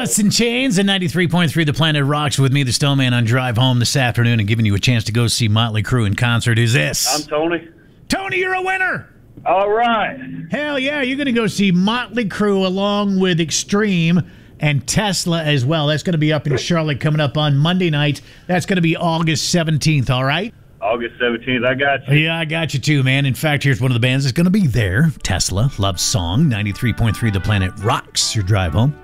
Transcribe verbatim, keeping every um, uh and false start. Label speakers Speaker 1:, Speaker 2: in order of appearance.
Speaker 1: Alice in Chains and ninety-three point three The Planet Rocks with me, the Stoneman, on Drive Home this afternoon and giving you a chance to go see Motley Crue in concert. Who's this?
Speaker 2: I'm Tony.
Speaker 1: Tony, you're a winner.
Speaker 2: All right.
Speaker 1: Hell yeah, you're going to go see Motley Crue along with Extreme and Tesla as well. That's going to be up in Charlotte coming up on Monday night. That's going to be August seventeenth, all right?
Speaker 2: August seventeenth, I got you.
Speaker 1: Yeah, I got you too, man. In fact, here's one of the bands that's going to be there. Tesla, Love Song, ninety-three point three The Planet Rocks. Your drive home.